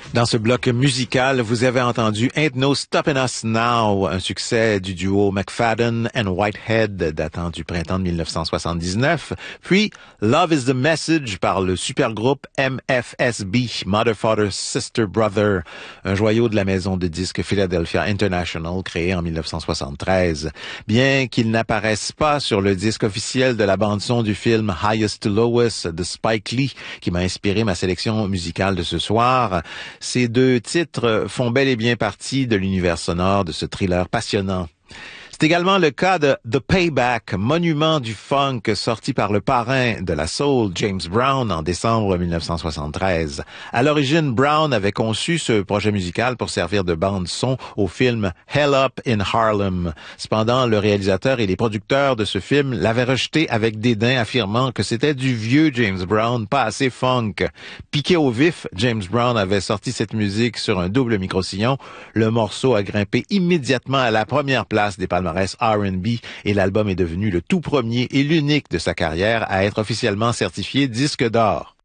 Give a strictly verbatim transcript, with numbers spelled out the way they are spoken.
Dans ce bloc musical, vous avez entendu Ain't No Stoppin' Us Now, un succès du duo McFadden and Whitehead datant du printemps de dix-neuf cent soixante-dix-neuf, puis Love is the Message par le supergroupe M F S B, Mother, Father, Sister, Brother, un joyau de la maison de disques Philadelphia International créé en dix-neuf cent soixante-treize. Bien qu'il n'apparaisse pas sur le disque officiel de la bande-son du film Highest to Lowest de Spike Lee, qui m'a inspiré ma sélection musicale de ce soir, ces deux titres font bel et bien partie de l'univers sonore de ce thriller passionnant. C'est également le cas de The Payback, monument du funk sorti par le parrain de la soul, James Brown, en décembre dix-neuf cent soixante-treize. À l'origine, Brown avait conçu ce projet musical pour servir de bande-son au film Hell Up in Harlem. Cependant, le réalisateur et les producteurs de ce film l'avaient rejeté avec dédain, affirmant que c'était du vieux James Brown, pas assez funk. Piqué au vif, James Brown avait sorti cette musique sur un double micro-sillon. Le morceau a grimpé immédiatement à la première place des palmarès R and B et l'album est devenu le tout premier et l'unique de sa carrière à être officiellement certifié disque d'or.